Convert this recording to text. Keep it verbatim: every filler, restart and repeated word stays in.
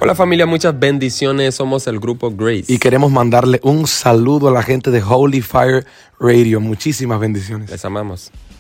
Hola familia, muchas bendiciones. Somos el grupo Grace. Y queremos mandarle un saludo a la gente de Holy Fire Radio. Muchísimas bendiciones. Les amamos.